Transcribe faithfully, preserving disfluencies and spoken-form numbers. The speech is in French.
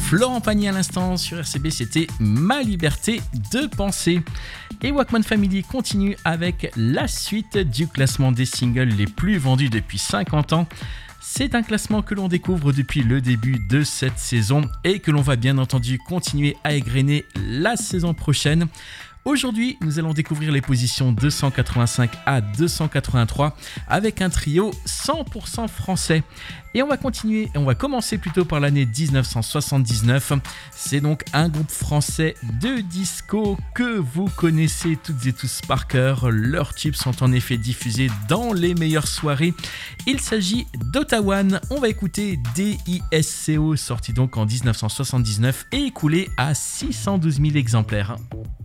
Florent Pagny à l'instant sur R C B, c'était Ma liberté de penser. Et Walkman Family continue avec la suite du classement des singles les plus vendus depuis cinquante ans. C'est un classement que l'on découvre depuis le début de cette saison et que l'on va bien entendu continuer à égrener la saison prochaine. Aujourd'hui, nous allons découvrir les positions deux cent quatre-vingt-cinq à deux cent quatre-vingt-trois avec un trio cent pour cent français. Et on va continuer, on va commencer plutôt par l'année dix-neuf cent soixante-dix-neuf. C'est donc un groupe français de disco que vous connaissez toutes et tous par cœur. Leurs tubes sont en effet diffusés dans les meilleures soirées. Il s'agit d'Ottawan. On va écouter D I S C O, sorti donc en dix-neuf cent soixante-dix-neuf et écoulé à six cent douze mille exemplaires.